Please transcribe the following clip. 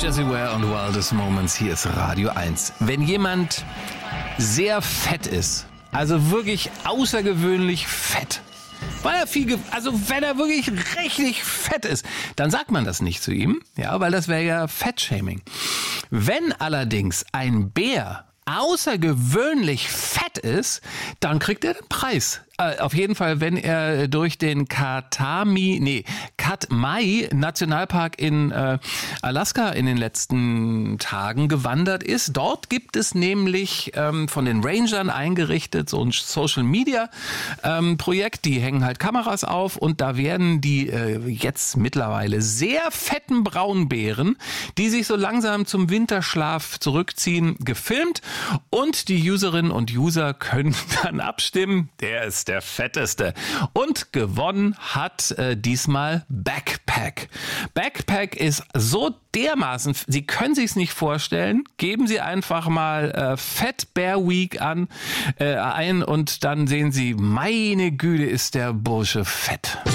Jessie Ware und Wildest Moments, hier ist Radio 1. Wenn jemand sehr fett ist, also wirklich außergewöhnlich fett, wenn er wirklich richtig fett ist, dann sagt man das nicht zu ihm, ja, weil das wäre ja Fettshaming. Wenn allerdings ein Bär außergewöhnlich fett ist, dann kriegt er den Preis. Auf jeden Fall, wenn er durch den Katmai Nationalpark in Alaska in den letzten Tagen gewandert ist. Dort gibt es nämlich von den Rangern eingerichtet so ein Social Media Projekt. Die hängen halt Kameras auf und da werden die jetzt mittlerweile sehr fetten Braunbären, die sich so langsam zum Winterschlaf zurückziehen, gefilmt und die Userinnen und User können dann abstimmen. Der ist der fetteste. Und gewonnen hat diesmal Backpack. Backpack ist so dermaßen, Sie können sich's nicht vorstellen. Geben Sie einfach mal Fat Bear Week ein und dann sehen Sie, meine Güte, ist der Bursche fett.